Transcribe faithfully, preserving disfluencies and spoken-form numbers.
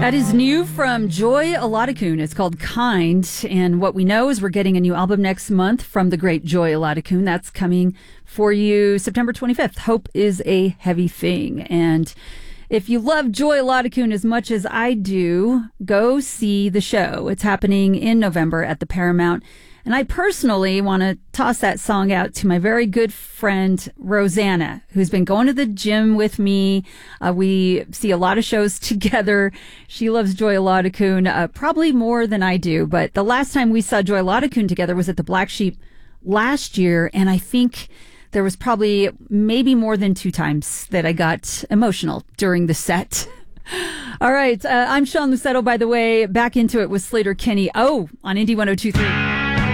That is new from Joy Olatakun. It's called Kind. And what we know is we're getting a new album next month from the great Joy Olatakun. That's coming for you September twenty-fifth. Hope is a heavy thing. And if you love Joy Olatakun as much as I do, go see the show. It's happening in November at the Paramount. And I personally want to toss that song out to my very good friend, Rosanna, who's been going to the gym with me. Uh, we see a lot of shows together. She loves Joy Olatakun, uh, probably more than I do. But the last time we saw Joy Olatakun together was at the Black Sheep last year. And I think there was probably maybe more than two times that I got emotional during the set. All right. Uh, I'm Sean Lucetto, by the way. Back into it with Slater Kinney. Oh, on Indie one oh two point three.